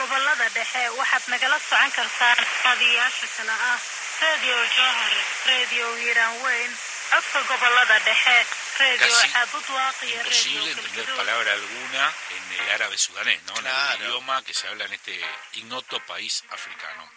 gobolada dhexe waxaad nagala socon kartaan raadiyaasha kala ah Radio Jowhar, Radio Hiiraan Weyn, codka gobolada dhexe, Radio Cabudwaaq y imposible entender palabra alguna en el árabe sudanés, ¿no? Claro. En el idioma que se habla en este ignoto país africano.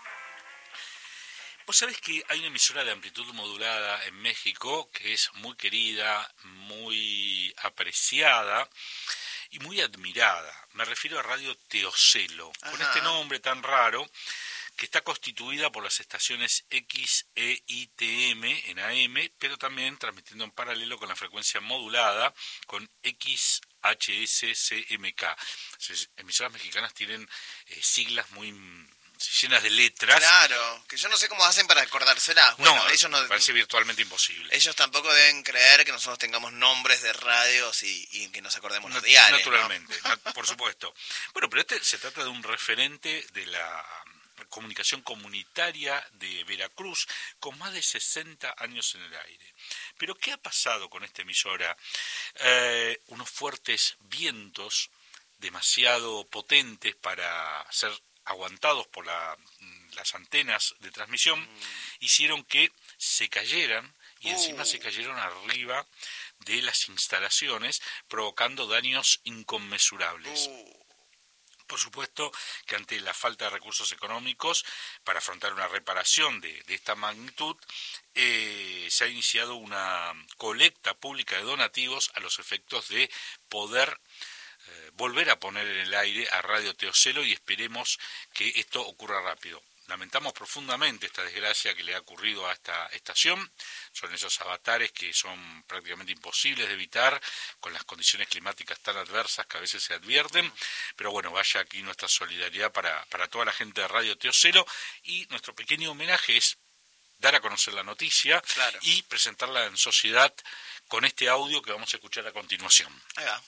Vos sabés que hay una emisora de amplitud modulada en México que es muy querida, muy apreciada y muy admirada. Me refiero a Radio Teocelo, con este nombre tan raro, que está constituida por las estaciones X, E, I, T, M en AM, pero también transmitiendo en paralelo con la frecuencia modulada con X, H, S, C, M, K. Emisoras mexicanas tienen siglas muy llenas de letras. Claro, que yo no sé cómo hacen para acordárselas. Bueno, no, ellos no, me parece virtualmente imposible. Ellos tampoco deben creer que nosotros tengamos nombres de radios y que nos acordemos los diales. Naturalmente, ¿no? Por supuesto. Bueno, pero se trata de un referente de la comunicación comunitaria de Veracruz, con más de 60 años en el aire. Pero ¿qué ha pasado con esta emisora? Unos fuertes vientos, demasiado potentes para ser aguantados por las antenas de transmisión, hicieron que se cayeran y encima se cayeron arriba de las instalaciones, provocando daños inconmensurables. Por supuesto que ante la falta de recursos económicos para afrontar una reparación de esta magnitud, se ha iniciado una colecta pública de donativos a los efectos de poder volver a poner en el aire a Radio Teocelo, y esperemos que esto ocurra rápido. Lamentamos profundamente esta desgracia que le ha ocurrido a esta estación. Son esos avatares que son prácticamente imposibles de evitar con las condiciones climáticas tan adversas que a veces se advierten. Pero bueno, vaya aquí nuestra solidaridad para toda la gente de Radio Teocelo, y nuestro pequeño homenaje es dar a conocer la noticia y presentarla en sociedad con este audio que vamos a escuchar a continuación. Ahí va.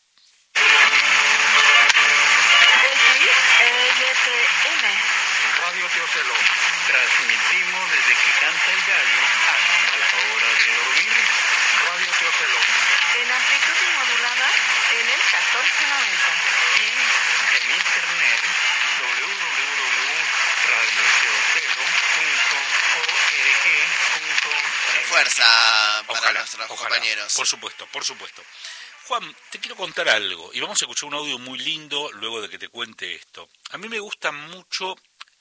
Radio Teocelo, transmitimos desde que canta el gallo hasta la hora de dormir. Radio Teocelo. En amplitud modulada en el 1490. Y en internet www.radioteocelo.org.es. Fuerza para nuestros compañeros. Por supuesto. Juan, te quiero contar algo, y vamos a escuchar un audio muy lindo luego de que te cuente esto. A mí me gustan mucho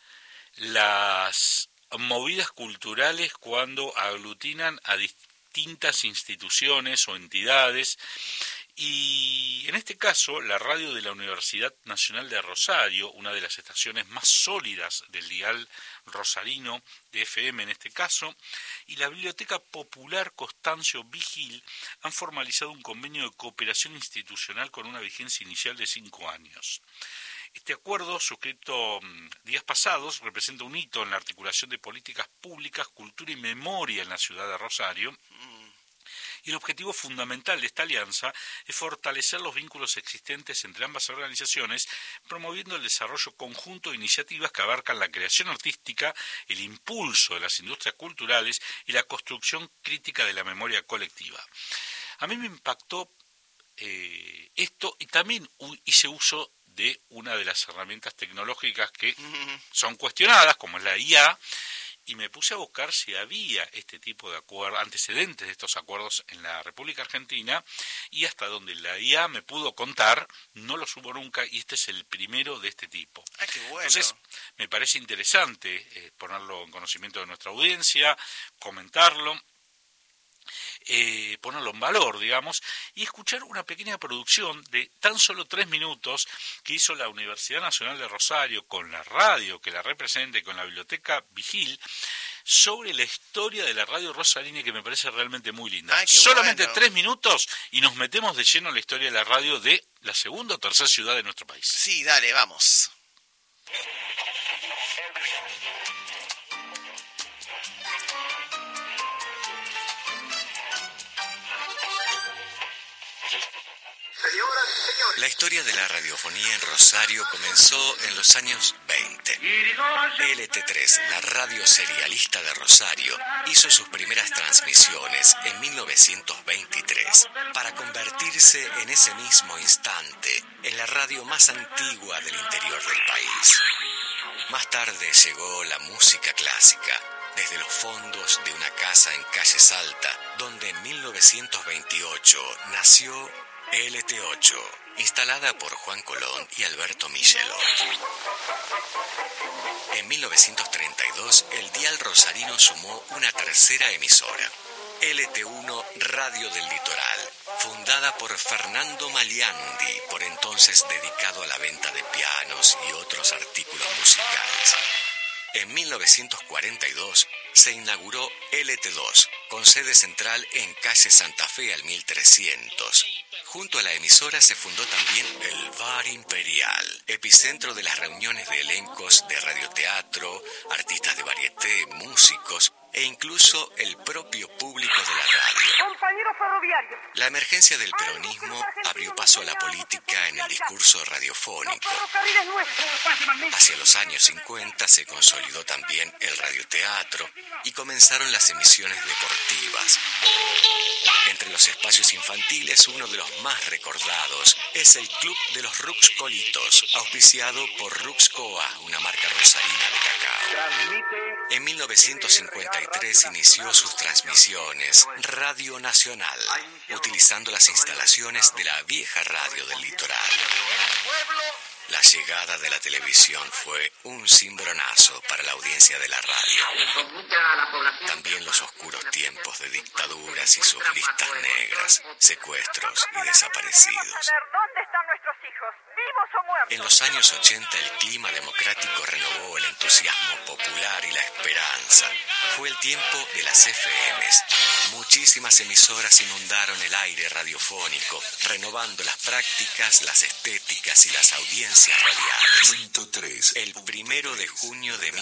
las movidas culturales cuando aglutinan a distintas instituciones o entidades, y en este caso la radio de la Universidad Nacional de Rosario, una de las estaciones más sólidas del dial rosarino, de FM en este caso, y la Biblioteca Popular Constancio Vigil han formalizado un convenio de cooperación institucional con una vigencia inicial de 5 años. Este acuerdo, suscrito días pasados, representa un hito en la articulación de políticas públicas, cultura y memoria en la ciudad de Rosario. Y el objetivo fundamental de esta alianza es fortalecer los vínculos existentes entre ambas organizaciones, promoviendo el desarrollo conjunto de iniciativas que abarcan la creación artística, el impulso de las industrias culturales y la construcción crítica de la memoria colectiva. A mí me impactó esto, y también hice uso de una de las herramientas tecnológicas que son cuestionadas, como es la IA, y me puse a buscar si había este tipo de antecedentes de estos acuerdos en la República Argentina, y hasta donde la IA me pudo contar, no los hubo nunca, y este es el primero de este tipo. ¡Ay, qué bueno! Entonces, me parece interesante ponerlo en conocimiento de nuestra audiencia, comentarlo, ponerlo en valor, digamos, y escuchar una pequeña producción de tan solo 3 minutos que hizo la Universidad Nacional de Rosario con la radio que la representa y con la Biblioteca Vigil sobre la historia de la radio rosarina, que me parece realmente muy linda. Ay, solamente bueno. 3 minutos y nos metemos de lleno en la historia de la radio de la segunda o tercera ciudad de nuestro país. Sí, dale, vamos. Señoras y señores, La historia de la radiofonía en Rosario comenzó en los años 20. LT3, la radio serialista de Rosario, hizo sus primeras transmisiones en 1923 para convertirse en ese mismo instante en la radio más antigua del interior del país. Más tarde llegó la música clásica, desde los fondos de una casa en Calle Salta, donde en 1928 nació LT8, instalada por Juan Colón y Alberto Michelot. En 1932, el dial rosarino sumó una tercera emisora, LT1 Radio del Litoral, fundada por Fernando Maliandi, por entonces dedicado a la venta de pianos y otros artículos musicales. En 1942 se inauguró LT2, con sede central en calle Santa Fe al 1300. Junto a la emisora se fundó también el Bar Imperial, epicentro de las reuniones de elencos de radioteatro, artistas de varieté, músicos e incluso el propio público de la radio. Compañeros ferroviarios. La emergencia del peronismo abrió paso a la política en el discurso radiofónico. Hacia los años 50 se consolidó también el radioteatro y comenzaron las emisiones deportivas. Entre los espacios infantiles, uno de los más recordados es el Club de los Ruxcolitos, auspiciado por Ruxcoa, una marca rosarina de cacao. En 1953 inició sus transmisiones Radio Nacional, utilizando las instalaciones de la vieja radio del litoral. La llegada de la televisión fue un cimbronazo para la audiencia de la radio. También los oscuros tiempos de dictaduras y sus listas negras, secuestros y desaparecidos. ¿Dónde están nuestros hijos? ¿Vivos o muertos? En los años 80 el clima democrático renovó el entusiasmo popular y la esperanza. Fue el tiempo de las FMs. Muchísimas emisoras inundaron el aire radiofónico, renovando las prácticas, las estéticas y las audiencias radiales. El 1 de junio de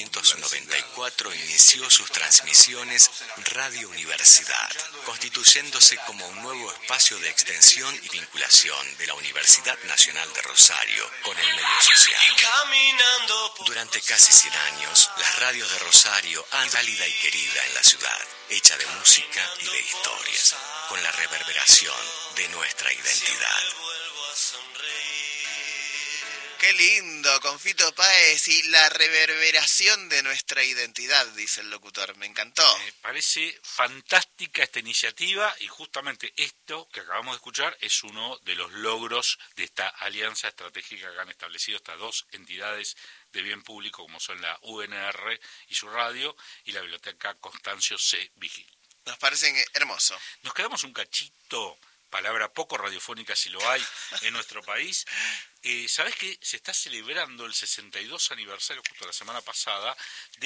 1994 inició sus transmisiones Radio Universidad, constituyéndose como un nuevo espacio de extensión y vinculación de la Universidad Nacional de Rosario con el medio social. Durante casi 100 años, las radios de Rosario han válida y querida en la ciudad, hecha de música y de historias, con la reverberación de nuestra identidad. Qué lindo, con Fito Páez y la reverberación de nuestra identidad, dice el locutor. Me encantó. Me parece fantástica esta iniciativa y justamente esto que acabamos de escuchar es uno de los logros de esta alianza estratégica que han establecido estas dos entidades de bien público como son la UNR y su radio y la Biblioteca Constancio C. Vigil. Nos parece hermoso. Nos quedamos un cachito, palabra poco radiofónica si lo hay en nuestro país. ¿Sabés que se está celebrando el 62 aniversario, justo la semana pasada, de